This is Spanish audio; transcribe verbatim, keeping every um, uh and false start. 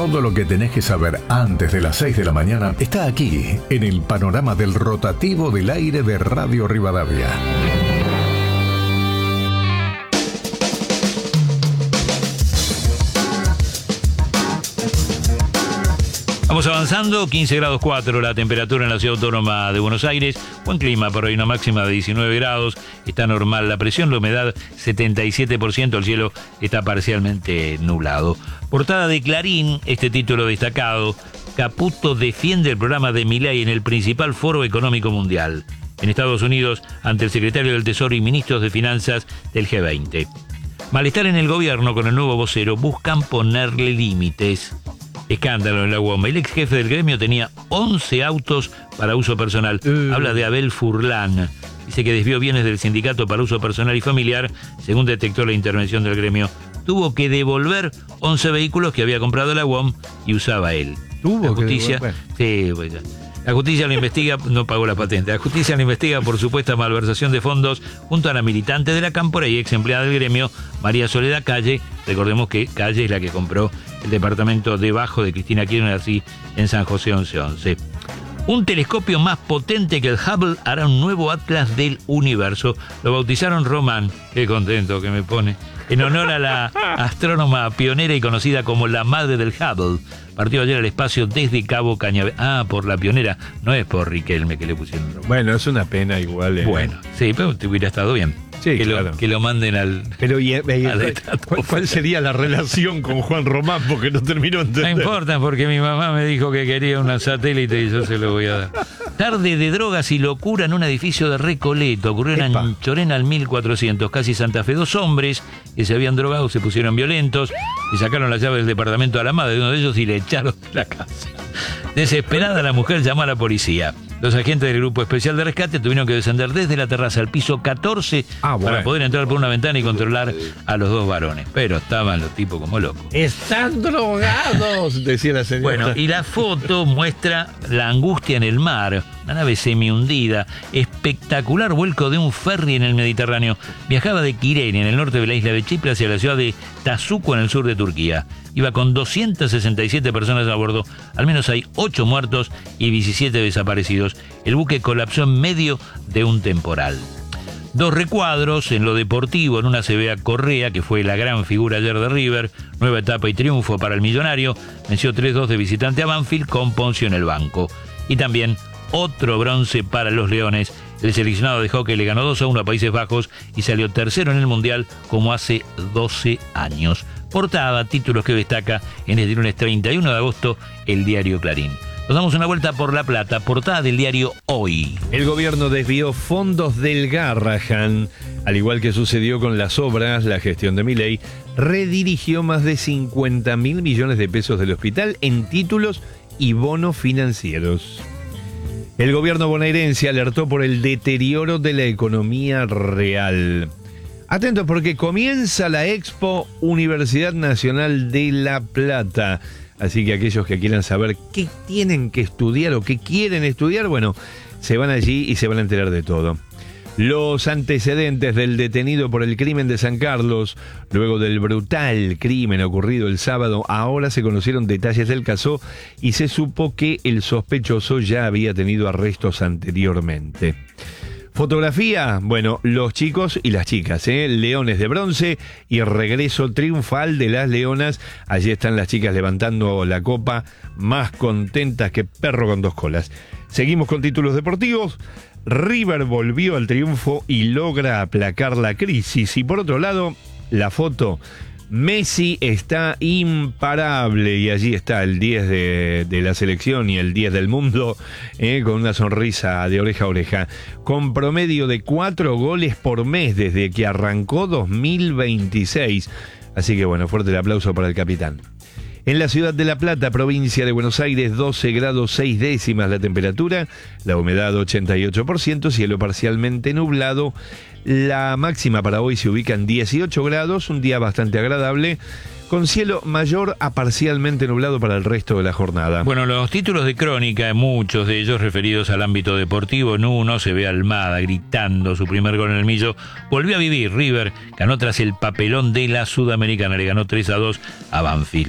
Todo lo que tenés que saber antes de las seis de la mañana está aquí, en el panorama del rotativo del aire de Radio Rivadavia. Vamos avanzando, quince grados cuatro la temperatura en la Ciudad Autónoma de Buenos Aires. Buen clima por hoy, una máxima de diecinueve grados. Está normal la presión, la humedad setenta y siete por ciento, el cielo está parcialmente nublado. Portada de Clarín, este título destacado: Caputo defiende el programa de Milei en el principal foro económico mundial. En Estados Unidos, ante el secretario del Tesoro y ministros de Finanzas del G veinte. Malestar en el gobierno con el nuevo vocero, buscan ponerle límites. Escándalo en la U O M. El ex jefe del gremio tenía once autos para uso personal. Uh. Habla de Abel Furlan. Dice que desvió bienes del sindicato para uso personal y familiar, según detectó la intervención del gremio. Tuvo que devolver once vehículos que había comprado la U O M y usaba él. ¿Tuvo la justicia, que sí, pues, la justicia lo investiga, no pagó la patente. La justicia lo investiga por supuesta malversación de fondos junto a la militante de la Cámpora y ex empleada del gremio, María Soledad Calle. Recordemos que Calle es la que compró el departamento debajo de Cristina Kirchner, así en San José once once. Un telescopio más potente que el Hubble hará un nuevo atlas del universo. Lo bautizaron Román, qué contento que me pone, en honor a la astrónoma pionera y conocida como la madre del Hubble. Partió ayer al espacio desde Cabo Cañaveral. Ah, por la pionera, no es por Riquelme que le pusieron Román. Bueno, es una pena igual. Eh. Bueno, sí, pero te hubiera estado bien. Sí, que, claro. lo, que lo manden al... Pero y, y, al ¿cuál, ¿cuál sería la relación con Juan Román? Porque no terminó de entender. No importa, porque mi mamá me dijo que quería un satélite y yo se lo voy a dar. Tarde de drogas y locura en un edificio de Recoleta. Ocurrió en Epa. Anchorena al mil cuatrocientos, casi Santa Fe. Dos hombres que se habían drogado se pusieron violentos y sacaron las llaves del departamento a la madre de uno de ellos y le echaron de la casa. Desesperada, la mujer llamó a la policía. Los agentes del Grupo Especial de Rescate tuvieron que descender desde la terraza al piso catorce ah, bueno. para poder entrar por una ventana y controlar a los dos varones. Pero estaban los tipos como locos. ¡Están drogados!, decía la señora. Bueno, y la foto muestra la angustia en el mar. Una nave semi-hundida. Espectacular vuelco de un ferry en el Mediterráneo. Viajaba de Kirene, en el norte de la isla de Chipre, hacia la ciudad de Tazuco, en el sur de Turquía. Iba con doscientas sesenta y siete personas a bordo. Al menos hay ocho muertos y diecisiete desaparecidos. El buque colapsó en medio de un temporal. Dos recuadros en lo deportivo. En una se ve a Correa, que fue la gran figura ayer de River. Nueva etapa y triunfo para el millonario. Venció tres dos de visitante a Banfield con Poncio en el banco. Y también otro bronce para los Leones. El seleccionado de hockey le ganó dos a uno a Países Bajos y salió tercero en el Mundial como hace doce años. Portada, títulos que destaca en este lunes treinta y uno de agosto el diario Clarín. Nos damos una vuelta por La Plata, portada del diario Hoy. El gobierno desvió fondos del Garrahan. Al igual que sucedió con las obras, la gestión de Milei redirigió más de cincuenta mil millones de pesos del hospital en títulos y bonos financieros. El gobierno bonaerense alertó por el deterioro de la economía real. Atentos porque comienza la Expo Universidad Nacional de La Plata. Así que aquellos que quieran saber qué tienen que estudiar o qué quieren estudiar, bueno, se van allí y se van a enterar de todo. Los antecedentes del detenido por el crimen de San Carlos, luego del brutal crimen ocurrido el sábado, ahora se conocieron detalles del caso y se supo que el sospechoso ya había tenido arrestos anteriormente. Fotografía, bueno, los chicos y las chicas, ¿eh? Leones de bronce y regreso triunfal de las leonas. Allí están las chicas levantando la copa, más contentas que perro con dos colas. Seguimos con títulos deportivos. River volvió al triunfo y logra aplacar la crisis. Y por otro lado, la foto. Messi está imparable y allí está el diez de, de la selección y el diez del mundo, eh, con una sonrisa de oreja a oreja, con promedio de cuatro goles por mes desde que arrancó dos mil veintiséis. Así que bueno, fuerte el aplauso para el capitán. En la ciudad de La Plata, provincia de Buenos Aires, doce grados seis décimas la temperatura, la humedad ochenta y ocho por ciento, cielo parcialmente nublado. La máxima para hoy se ubica en dieciocho grados, un día bastante agradable, con cielo mayor a parcialmente nublado para el resto de la jornada. Bueno, los títulos de crónica, muchos de ellos referidos al ámbito deportivo. En uno se ve a Almada gritando su primer gol en el Millo. Volvió a vivir. River ganó tras el papelón de la Sudamericana, le ganó tres a dos a Banfield.